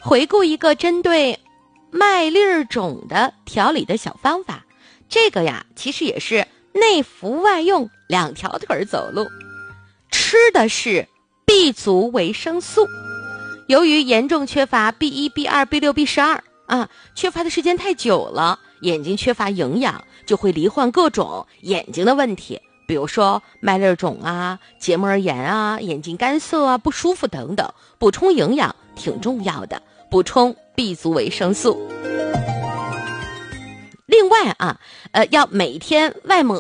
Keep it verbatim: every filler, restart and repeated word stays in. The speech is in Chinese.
回顾一个针对麦粒儿肿的调理的小方法。这个呀，其实也是内服外用，两条腿走路。吃的是 B 族维生素，由于严重缺乏 B 一、B 二、B 六、B 十二 啊，缺乏的时间太久了，眼睛缺乏营养，就会罹患各种眼睛的问题，比如说麦粒肿啊、结膜炎啊、眼睛干涩啊、不舒服等等。补充营养挺重要的，补充 B 族维生素。另外啊，呃，要每天外抹